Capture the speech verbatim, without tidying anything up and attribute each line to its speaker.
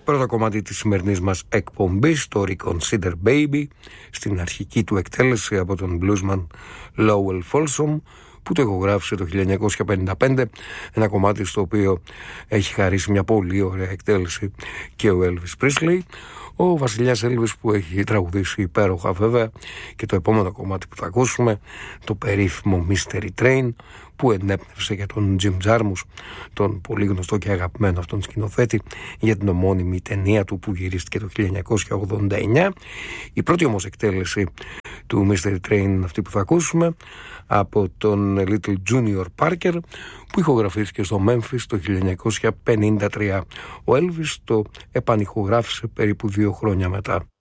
Speaker 1: Πρώτο κομμάτι της σημερινής μας εκπομπής, το Reconsider Baby, στην αρχική του εκτέλεση από τον bluesman Lowell Folsom, που το ηχογράφησε το χίλια εννιακόσια πενήντα πέντε, ένα κομμάτι στο οποίο έχει χαρίσει μια πολύ ωραία εκτέλεση και ο Elvis Presley, ο βασιλιάς Elvis, που έχει τραγουδήσει υπέροχα βέβαια. Και το επόμενο κομμάτι που θα ακούσουμε, το περίφημο Mystery Train, που ενέπνευσε για τον Jim Jarmusch, τον πολύ γνωστό και αγαπημένο αυτόν σκηνοθέτη, για την ομώνυμη ταινία του που γυρίστηκε το χίλια εννιακόσια ογδόντα εννιά. Η πρώτη όμως εκτέλεση του Mystery Train είναι αυτή που θα ακούσουμε, από τον Little Junior Parker, που ηχογραφήθηκε στο Memphis το χίλια εννιακόσια πενήντα τρία. Ο Elvis το επανηχογράφησε περίπου δύο χρόνια μετά.